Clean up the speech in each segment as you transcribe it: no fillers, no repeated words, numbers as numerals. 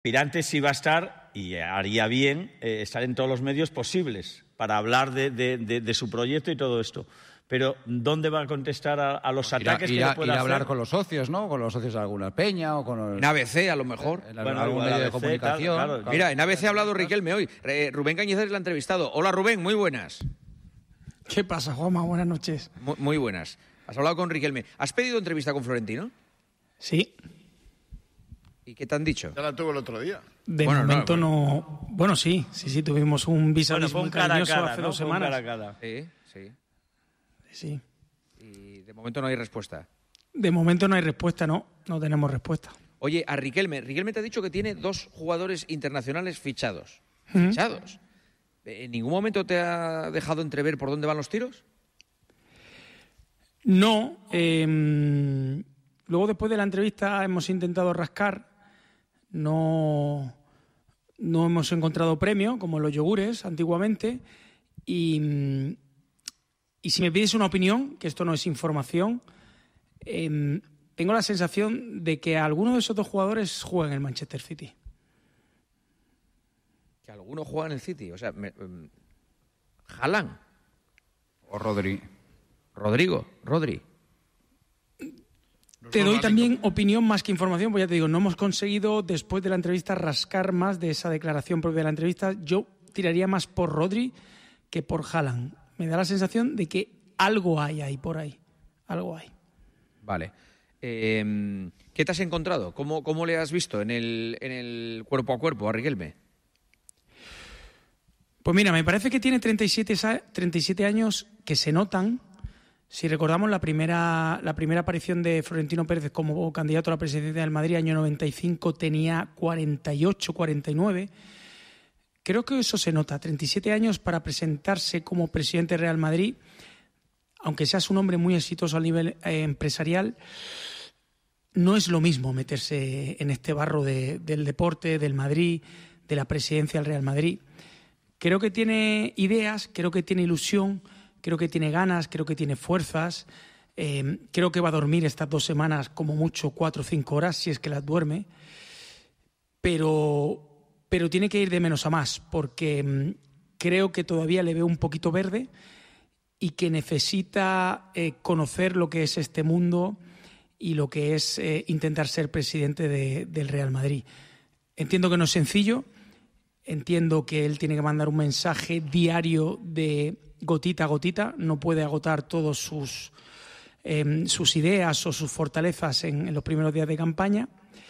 aspirante sí va a estar, y haría bien, estar en todos los medios posibles para hablar de su proyecto y todo esto. Pero ¿dónde va a contestar a los ataques que le pueda hacer? Hablar con los socios, ¿no? Con los socios de alguna peña o con los... En ABC, a lo mejor. En algún medio de comunicación. Claro. Mira, en ABC ha hablado Riquelme hoy. Rubén Cañizares la ha entrevistado. Hola, Rubén, muy buenas. ¿Qué pasa, Juanma? Buenas noches. Muy buenas. Has hablado con Riquelme. ¿Has pedido entrevista con Florentino? Sí. ¿Y qué te han dicho? Ya la tuvo el otro día. De momento no... Bueno, sí, tuvimos un vis-a-vis muy cariñoso hace 2 semanas. Sí. Y de momento no hay respuesta. De momento no hay respuesta, no tenemos respuesta. Oye, a Riquelme te ha dicho que tiene 2 jugadores internacionales fichados. ¿Fichados? ¿En ningún momento te ha dejado entrever por dónde van los tiros? No. Luego, después de la entrevista, hemos intentado rascar. No hemos encontrado premio, como en los yogures antiguamente. Y si me pides una opinión, que esto no es información, tengo la sensación de que alguno de esos 2 jugadores juega en el Manchester City. ¿Que alguno juega en el City? O sea, ¿Haaland? O Rodri. Rodri. Te doy también opinión más que información, pues ya te digo, no hemos conseguido después de la entrevista rascar más de esa declaración propia de la entrevista. Yo tiraría más por Rodri que por Haaland. Me da la sensación de que algo hay ahí por ahí. Algo hay. Vale. ¿Qué te has encontrado? ¿Cómo le has visto en el cuerpo a cuerpo a Riquelme? Pues mira, me parece que tiene 37 años que se notan. Si recordamos la primera aparición de Florentino Pérez como candidato a la presidencia del Madrid, año 95, tenía 48, 49. Creo que eso se nota. 37 años para presentarse como presidente de Real Madrid, aunque seas un hombre muy exitoso a nivel empresarial, no es lo mismo meterse en este barro del deporte, del Madrid, de la presidencia del Real Madrid. Creo que tiene ideas, creo que tiene ilusión, creo que tiene ganas, creo que tiene fuerzas. Creo que va a dormir estas 2 semanas como mucho 4 o 5 horas, si es que las duerme. Pero tiene que ir de menos a más, porque creo que todavía le veo un poquito verde y que necesita conocer lo que es este mundo y lo que es intentar ser presidente del Real Madrid. Entiendo que no es sencillo, entiendo que él tiene que mandar un mensaje diario de gotita a gotita, no puede agotar todas sus ideas o sus fortalezas en los primeros días de campaña,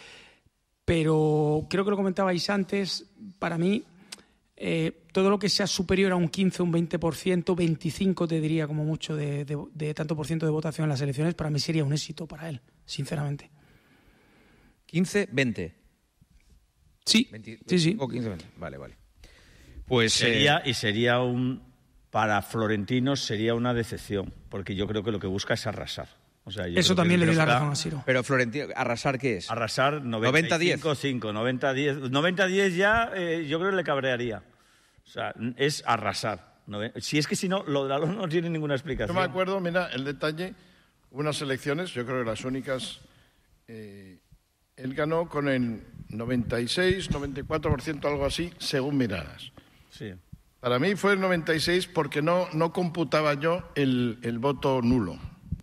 pero creo que lo comentabais antes, para mí todo lo que sea superior a un 15, un 20%, 25% te diría como mucho de tanto por ciento de votación en las elecciones, para mí sería un éxito para él, sinceramente. 15, 20. Sí, 20, sí. 15, 20. Vale. Pues sería para Florentino sería una decepción, porque yo creo que lo que busca es arrasar. O sea, eso también le doy la razón a Siro. Pero Florentino, ¿arrasar qué es? Arrasar 90-10. 90-10 ya yo creo que le cabrearía. O sea, es arrasar. Si es que si no, lo de Alonso no tiene ninguna explicación. Yo me acuerdo, mira, el detalle, unas elecciones, yo creo que las únicas, él ganó con el 96, 94%, algo así, según miradas. Sí. Para mí fue el 96 porque no computaba yo el voto nulo.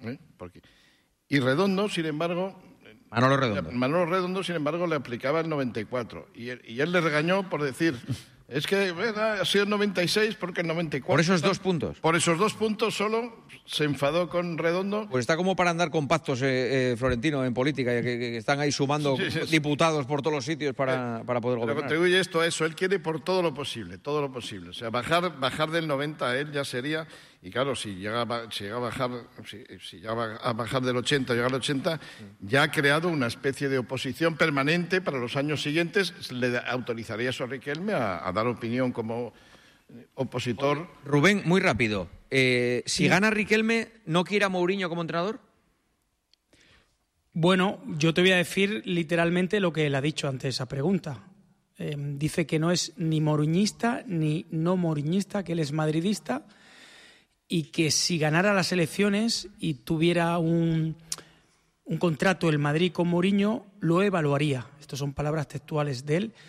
Y Redondo, sin embargo... Manolo Redondo, sin embargo, le aplicaba el 94. Y él le regañó por decir... Es que ha sido el 96 porque el 94... Por esos 2 puntos. Por esos 2 puntos solo se enfadó con Redondo. Pues está como para andar con pactos, Florentino, en política, que están ahí sumando diputados por todos los sitios para poder gobernar. Pero contribuye esto a eso. Él quiere por todo lo posible. O sea, bajar del 90 a él ya sería... Y claro, si llega a bajar del 80, llegar al 80, ya ha creado una especie de oposición permanente para los años siguientes. Le autorizaría eso a Riquelme a dar opinión como opositor. Rubén, muy rápido. Si gana Riquelme, ¿no quiere a Mourinho como entrenador? Bueno, yo te voy a decir literalmente lo que él ha dicho ante esa pregunta. Dice que no es ni mourinhista ni no mourinhista, que él es madridista, y que si ganara las elecciones y tuviera un un contrato del Madrid con Mourinho lo evaluaría. Estas son palabras textuales de él.